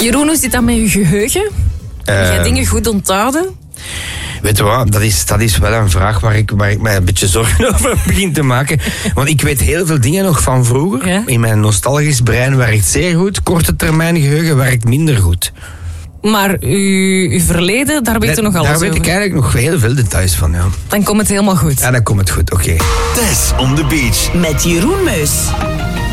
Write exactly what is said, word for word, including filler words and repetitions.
Jeroen, hoe zit dat met je geheugen? Heb jij uh, dingen goed onthouden? Weet je wat, dat is, dat is wel een vraag waar ik, waar ik mij een beetje zorgen over begin te maken. Want ik weet heel veel dingen nog van vroeger. Ja? In mijn nostalgisch brein werkt zeer goed. Korte termijn geheugen werkt minder goed. Maar uw, uw verleden, daar weet je nog alles over? over? Daar weet ik eigenlijk nog heel veel details van, ja. Dan komt het helemaal goed. Ja, dan komt het goed, oké. Okay. Tess on the Beach. Met Jeroen Meus.